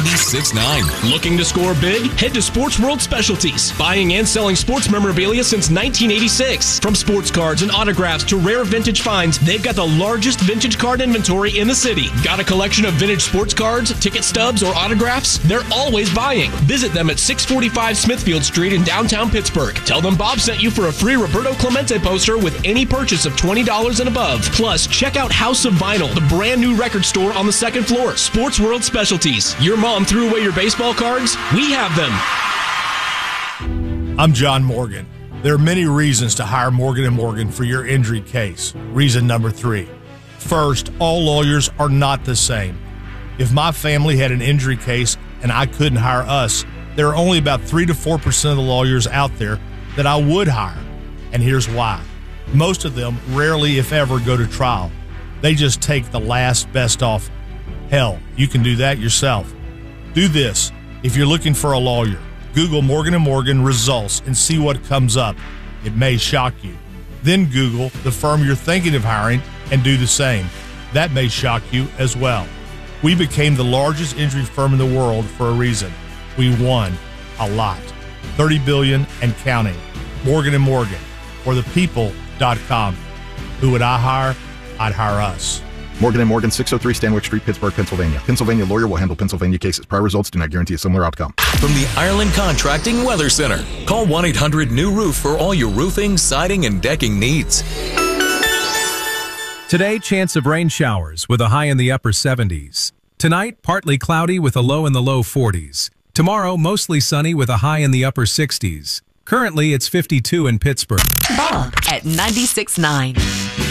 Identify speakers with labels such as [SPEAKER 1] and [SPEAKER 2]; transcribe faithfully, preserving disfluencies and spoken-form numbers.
[SPEAKER 1] ninety-six point nine.
[SPEAKER 2] Looking to score big? Head to Sports World Specialties. Buying and selling sports memorabilia since nineteen eighty-six. From sports cards and autographs to rare vintage finds, they've got the largest vintage card inventory in the city. Got a collection of vintage sports cards, ticket stubs, or autographs? They're always buying. Visit them at six forty-five Smithfield Street in downtown Pittsburgh. Tell them Bob sent you for a free Roberto Clemente poster with any purchase of twenty dollars and above. Plus, check out House of Vinyl, the brand new record store on the second floor. Sports World Specialties. Your mom threw away your baseball cards? We have them.
[SPEAKER 3] I'm John Morgan. There are many reasons to hire Morgan and Morgan for your injury case. Reason number three. First, all lawyers are not the same. If my family had an injury case and I couldn't hire us, there are only about three to four percent of the lawyers out there that I would hire. And here's why. Most of them rarely, if ever, go to trial. They just take the last best offer. Hell, you can do that yourself. Do this. If you're looking for a lawyer, Google Morgan and Morgan results and see what comes up. It may shock you. Then Google the firm you're thinking of hiring and do the same. That may shock you as well. We became the largest injury firm in the world for a reason. We won a lot. thirty billion dollars and counting. Morgan and Morgan, or the people dot com. Who would I hire? I'd hire us.
[SPEAKER 4] Morgan and Morgan, six oh three Stanwyck Street, Pittsburgh, Pennsylvania. Pennsylvania lawyer will handle Pennsylvania cases. Prior results do not guarantee a similar outcome.
[SPEAKER 1] From the Ireland Contracting Weather Center. Call one eight hundred new roof for all your roofing, siding, and decking needs.
[SPEAKER 5] Today, chance of rain showers with a high in the upper seventies. Tonight, partly cloudy with a low in the low forties. Tomorrow, mostly sunny with a high in the upper sixties. Currently, it's fifty-two in Pittsburgh.
[SPEAKER 6] Bob at ninety-six point nine.